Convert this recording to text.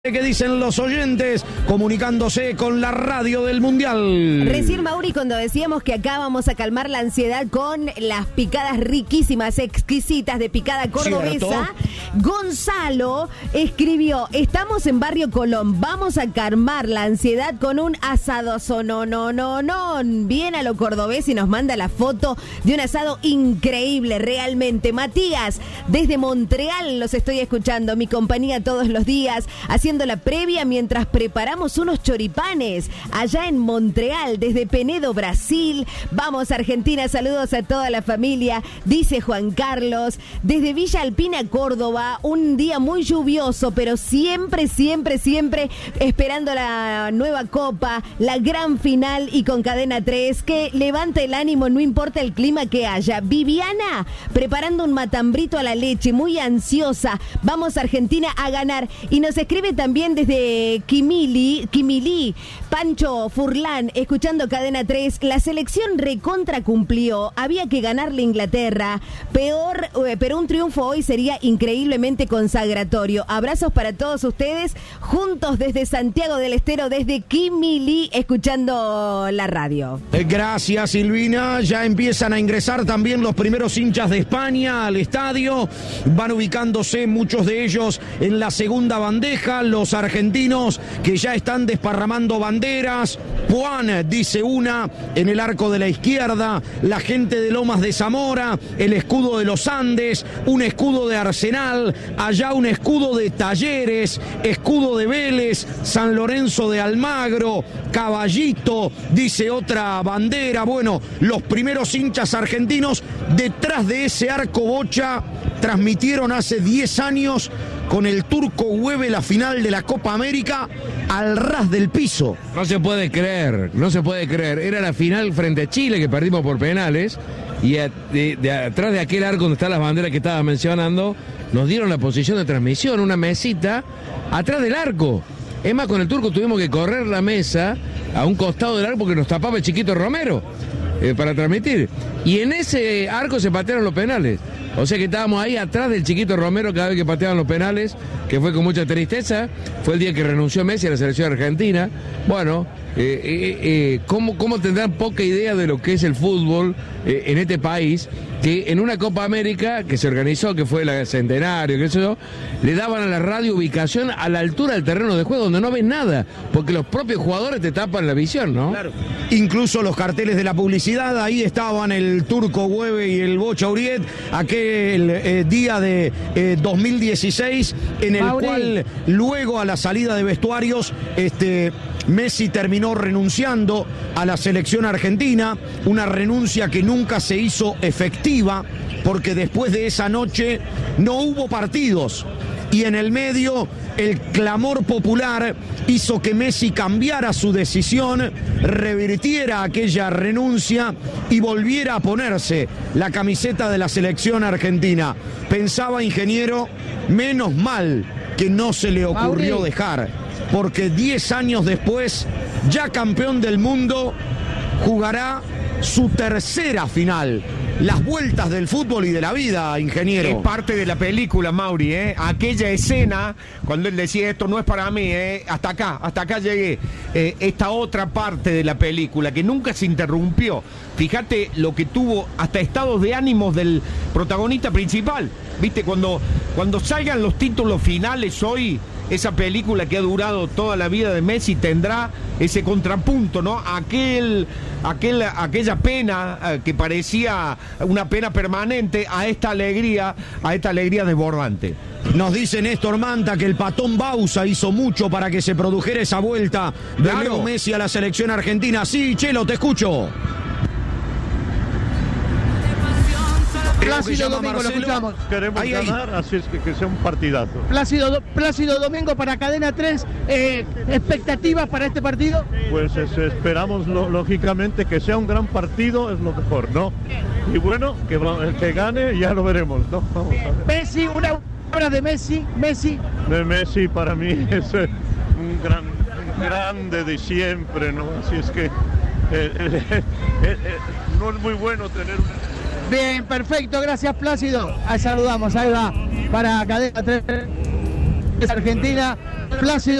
¿Qué dicen los oyentes comunicándose con la radio del Mundial? Recién, Mauri, cuando decíamos que acá vamos a calmar la ansiedad con las picadas riquísimas, exquisitas de picada cordobesa, ¿cierto? Gonzalo escribió: estamos en Barrio Colón, vamos a calmar la ansiedad con un asado bien a lo cordobés, y nos manda la foto de un asado increíble, realmente. Matías, desde Montreal los estoy escuchando, mi compañía todos los días, haciendo la previa mientras preparamos unos choripanes allá en Montreal, desde Penedo, Brasil. Vamos, Argentina, saludos a toda la familia, dice Juan Carlos. Desde Villa Alpina, Córdoba, un día muy lluvioso, pero siempre esperando la nueva copa, la gran final, y con Cadena 3, que levanta el ánimo, no importa el clima que haya. Viviana, preparando un matambrito a la leche, muy ansiosa. Vamos, Argentina, a ganar. Y nos escribe también desde Quimilí, Pancho Furlán, escuchando Cadena 3. La selección recontra cumplió, había que ganarle a Inglaterra, pero un triunfo hoy sería increíblemente consagratorio. Abrazos para todos ustedes, juntos desde Santiago del Estero, desde Quimilí, escuchando la radio. Gracias, Silvina. Ya empiezan a ingresar también los primeros hinchas de España al estadio. Van ubicándose muchos de ellos en la segunda bandeja. Los argentinos que ya están desparramando banderas. Juan dice una en el arco de la izquierda. La gente de Lomas de Zamora, el escudo de los Andes, un escudo de Arsenal, allá un escudo de Talleres, escudo de Vélez, San Lorenzo de Almagro, Caballito, dice otra bandera. Bueno, los primeros hinchas argentinos detrás de ese arco Bocha transmitieron hace 10 años con el Turco Hueve la final de la Copa América al ras del piso. No se puede creer. Era la final frente a Chile, que perdimos por penales, y atrás de aquel arco donde están las banderas que estaba mencionando, nos dieron la posición de transmisión, una mesita atrás del arco. Es más, con el Turco tuvimos que correr la mesa a un costado del arco porque nos tapaba el Chiquito Romero para transmitir. Y en ese arco se patearon los penales. O sea que estábamos ahí atrás del Chiquito Romero cada vez que pateaban los penales, que fue con mucha tristeza. Fue el día que renunció Messi a la selección argentina. Bueno, ¿cómo tendrán poca idea de lo que es el fútbol en este país? Que en una Copa América que se organizó, que fue la Centenario, qué sé yo, le daban a la radio ubicación a la altura del terreno de juego, donde no ven nada, porque los propios jugadores te tapan la visión, ¿no? Claro. Incluso los carteles de la publicidad, ahí estaban el Turco Hueve y el Bocha Uriet, aquel día de 2016, en el cual luego, a la salida de vestuarios, Messi terminó renunciando a la selección argentina, una renuncia que nunca se hizo efectiva, porque después de esa noche no hubo partidos, y en el medio el clamor popular hizo que Messi cambiara su decisión, revirtiera aquella renuncia y volviera a ponerse la camiseta de la selección argentina. Pensaba, ingeniero, menos mal que no se le ocurrió dejar, porque 10 años después, ya campeón del mundo, jugará su tercera final. Las vueltas del fútbol y de la vida, ingeniero. Es parte de la película, Mauri, aquella escena cuando él decía: esto no es para mí, hasta acá llegué. Esta otra parte de la película que nunca se interrumpió. Fíjate lo que tuvo, hasta estados de ánimos del protagonista principal. Viste, cuando salgan los títulos finales hoy, esa película que ha durado toda la vida de Messi tendrá ese contrapunto, ¿no? Aquella pena que parecía una pena permanente, a esta alegría desbordante. Nos dice Néstor Manta que el patón Bausa hizo mucho para que se produjera esa vuelta de Leo Messi a la selección argentina. Sí, Chelo, te escucho. Plácido Domingo, lo escuchamos. Queremos ganar, así es que sea un partidazo. Plácido Domingo para Cadena 3. ¿Expectativas para este partido? Pues esperamos, lógicamente, que sea un gran partido, es lo mejor, ¿no? Y bueno, que gane, ya lo veremos, ¿no? Vamos a ver. Messi, una obra de Messi. De Messi para mí es un grande de siempre, ¿no? Así es que no es muy bueno tener una... Bien, perfecto, gracias Plácido. Ahí saludamos, ahí va, para Cadena 3. Argentina, Plácido.